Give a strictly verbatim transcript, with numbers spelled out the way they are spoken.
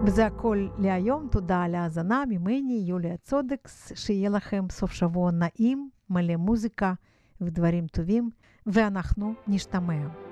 וזה הכל להיום. תודה על ההאזנה ממני, יוליה צודקס, שיהיה לכם סוף שבוע נעים, מלא מוזיקה ודברים טובים, ואנחנו נשתמע.